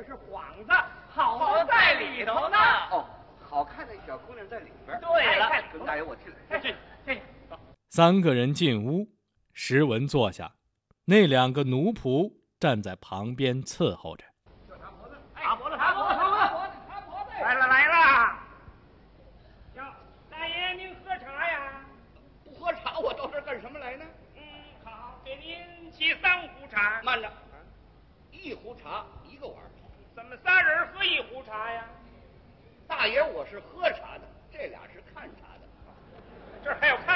这是幌子，好在里头呢。 哦，好看的小姑娘在里边。 对了， 跟大爷我进来。 这三个人进屋，石文坐下，那两个奴仆站在旁边伺候着。 擦脖子，来了！哟，大爷您喝茶呀？ 不喝茶，我到这儿干什么来呢？ 好，给您沏3壶茶。 慢着，1壶茶1个碗。 怎么仨人喝1壶茶呀？ 大爷我是喝茶的，这俩是看茶的。 这儿还有看